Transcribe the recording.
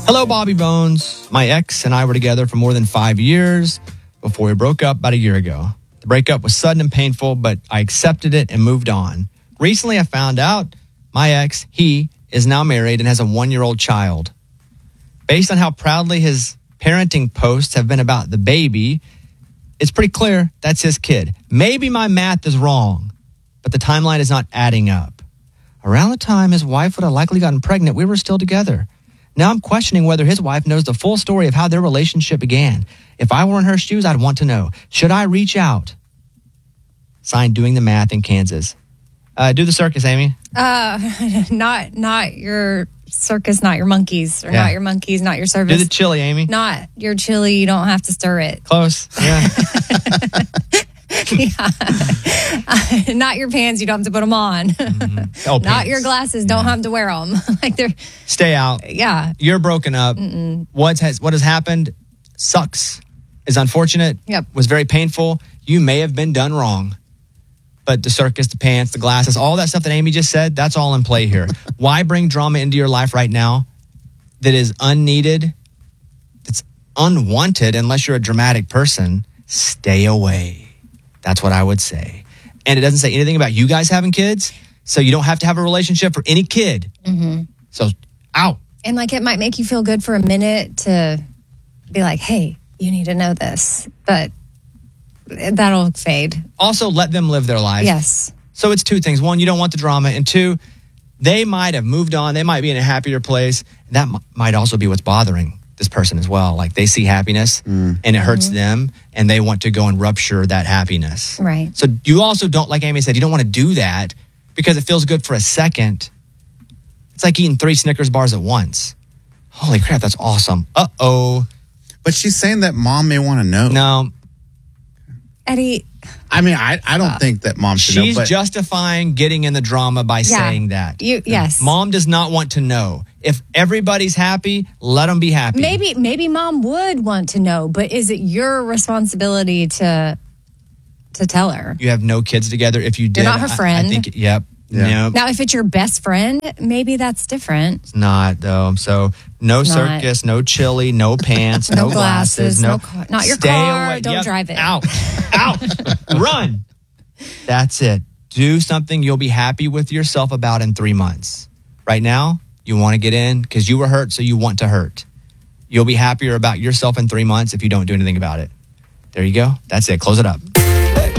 Hello, Bobby Bones. My ex and I were together for more than 5 years before we broke up about a year ago. The breakup was sudden and painful, but I accepted it and moved on. Recently, I found out my ex, he is now married and has a 1-year-old child. Based on how proudly his parenting posts have been about the baby, it's pretty clear that's his kid. Maybe my math is wrong, but the timeline is not adding up. Around the time his wife would have likely gotten pregnant, we were still together. Now I'm questioning whether his wife knows the full story of how their relationship began. If I were in her shoes, I'd want to know. Should I reach out? Signed, Doing the Math in Kansas. Do the circus, Amy. Not your circus, not your monkeys, or not your monkeys, not your service. Do the chili, Amy. Not your chili. You don't have to stir it. Close. Yeah. Yeah. Not your pants. You don't have to put them on. Mm-hmm. Oh, not pants. your glasses. Don't have to wear them. Like they're. Stay out. Yeah. You're broken up. What has happened sucks. Is unfortunate. Yep. Was very painful. You may have been done wrong. But the circus, the pants, the glasses, all that stuff that Amy just said, that's all in play here. Why bring drama into your life right now that is unneeded, that's unwanted, unless you're a dramatic person? Stay away. That's what I would say. And it doesn't say anything about you guys having kids, so you don't have to have a relationship for any kid. Mm-hmm. So, out. And like it might make you feel good for a minute to be like, hey, you need to know this. But that'll fade. Also, let them live their life. Yes. So it's two things. One, you don't want the drama. And two, they might have moved on. They might be in a happier place. That might also be what's bothering this person as well. Like they see happiness and it hurts them and they want to go and rupture that happiness. Right. So you also don't, like Amy said, you don't want to do that because it feels good for a second. It's like eating 3 Snickers bars at once. Holy crap, that's awesome. Uh-oh. But she's saying that mom may want to know. No. Eddie. I mean, I don't think that mom should know. She's justifying getting in the drama by saying that. Yes. Mom does not want to know. If everybody's happy, let them be happy. Maybe mom would want to know, but is it your responsibility to tell her? You have no kids together. If you did, You're not her friend. I think, yep. Yeah. Nope. Now, if it's your best friend, maybe that's different. It's not, though. So, no circus, no chili, no pants, no glasses, no car. Not your stay car. away. Don't drive it. Out. Run. That's it. Do something you'll be happy with yourself about in 3 months. Right now, you want to get in because you were hurt, so you want to hurt. You'll be happier about yourself in 3 months if you don't do anything about it. There you go. That's it. Close it up.